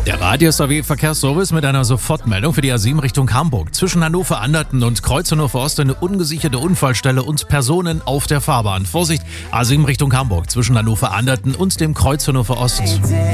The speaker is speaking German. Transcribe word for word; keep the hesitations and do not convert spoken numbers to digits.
Der Radius A W Verkehrsservice mit einer Sofortmeldung für die A sieben Richtung Hamburg. Zwischen Hannover-Anderten und Kreuz Hannover Ost eine ungesicherte Unfallstelle und Personen auf der Fahrbahn. Vorsicht, A sieben Richtung Hamburg zwischen Hannover-Anderten und dem Kreuz Hannover Ost.